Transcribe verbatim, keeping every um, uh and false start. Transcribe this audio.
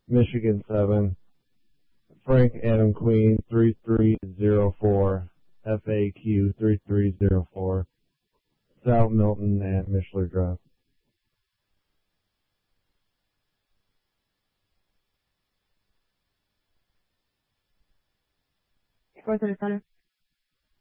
Michigan seven, Frank Adam Queen three three zero four, F A Q three three zero four, South Milton at Mishler Drive. four thirty center.